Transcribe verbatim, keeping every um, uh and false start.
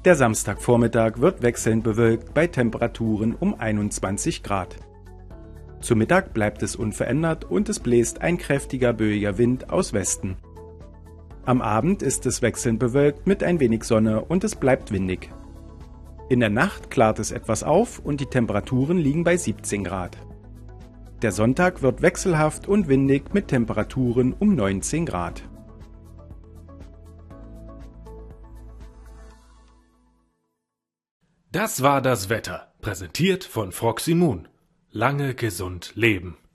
Der Samstagvormittag wird wechselnd bewölkt bei Temperaturen um einundzwanzig Grad. Zu Mittag bleibt es unverändert und es bläst ein kräftiger böiger Wind aus Westen. Am Abend ist es wechselnd bewölkt mit ein wenig Sonne und es bleibt windig. In der Nacht klart es etwas auf und die Temperaturen liegen bei siebzehn Grad. Der Sonntag wird wechselhaft und windig mit Temperaturen um neunzehn Grad. Das war das Wetter, präsentiert von Froximun. Lange gesund leben.